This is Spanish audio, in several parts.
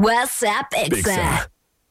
WhatsApp Exa.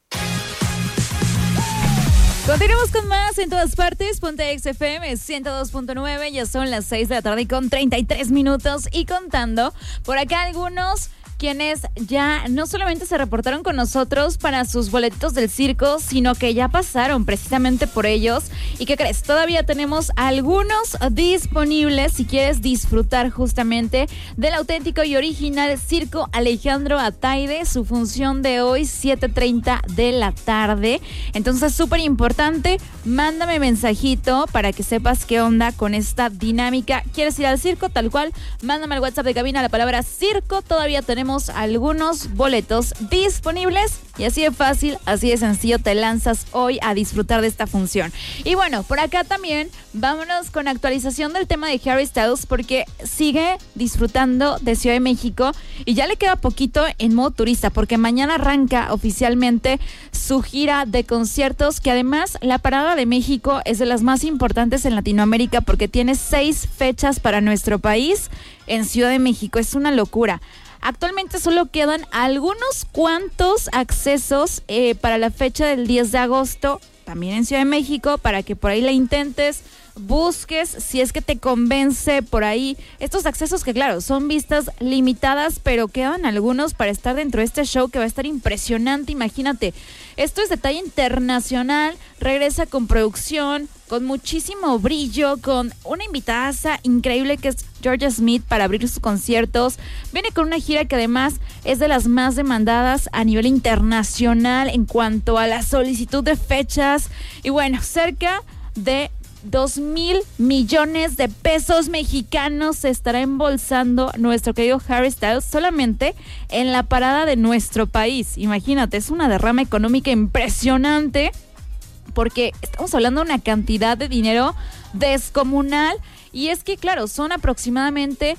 Continuamos con más en todas partes. Ponte Exa FM 102.9. Ya son las 6 de la tarde con 33 minutos y contando. Por acá algunos quienes ya no solamente se reportaron con nosotros para sus boletitos del circo, sino que ya pasaron precisamente por ellos. ¿Y qué crees? Todavía tenemos algunos disponibles si quieres disfrutar justamente del auténtico y original Circo Alejandro Ataide, su función de hoy 7:30 de la tarde. Entonces, súper importante, mándame mensajito para que sepas qué onda con esta dinámica. ¿Quieres ir al circo? Tal cual, mándame al WhatsApp de cabina la palabra circo. Todavía tenemos algunos boletos disponibles y así de fácil, así de sencillo te lanzas hoy a disfrutar de esta función. Y bueno, por acá también vámonos con actualización del tema de Harry Styles porque sigue disfrutando de Ciudad de México y ya le queda poquito en modo turista porque mañana arranca oficialmente su gira de conciertos, que además la Parada de México es de las más importantes en Latinoamérica porque tiene 6 fechas para nuestro país en Ciudad de México. Es una locura. Actualmente solo quedan algunos cuantos accesos para la fecha del 10 de agosto, también en Ciudad de México, para que por ahí la intentes, busques, si es que te convence por ahí. Estos accesos que claro, son vistas limitadas, pero quedan algunos para estar dentro de este show que va a estar impresionante, imagínate. Esto es detalle internacional, regresa con producción, con muchísimo brillo, con una invitadaza increíble que es Georgia Smith para abrir sus conciertos. Viene con una gira que además es de las más demandadas a nivel internacional en cuanto a la solicitud de fechas. Y bueno, cerca de 2,000 millones de pesos mexicanos se estará embolsando nuestro querido Harry Styles solamente en la parada de nuestro país. Imagínate, es una derrama económica impresionante porque estamos hablando de una cantidad de dinero descomunal y es que claro, son aproximadamente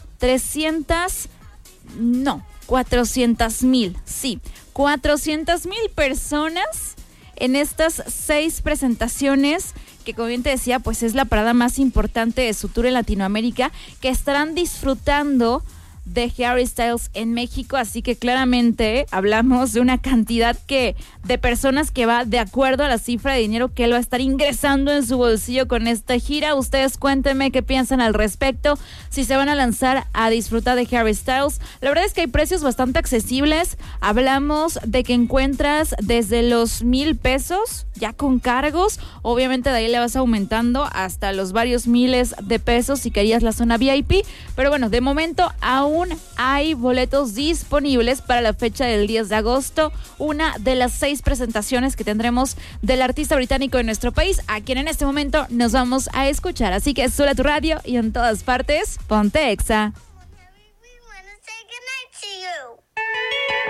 400,000, sí, 400,000 personas en estas 6 presentaciones que, como bien te decía, pues es la parada más importante de su tour en Latinoamérica, que estarán disfrutando de Harry Styles en México, así que claramente hablamos de una cantidad de personas que va de acuerdo a la cifra de dinero que él va a estar ingresando en su bolsillo con esta gira. Ustedes cuéntenme qué piensan al respecto, si se van a lanzar a disfrutar de Harry Styles. La verdad es que hay precios bastante accesibles, hablamos de que encuentras desde los 1,000 pesos, ya con cargos, obviamente de ahí le vas aumentando hasta los varios miles de pesos si querías la zona VIP, pero bueno, de momento aún hay boletos disponibles para la fecha del 10 de agosto, una de las 6 presentaciones que tendremos del artista británico en nuestro país, a quien en este momento nos vamos a escuchar. Así que sube a tu radio y en todas partes, ponte Exa.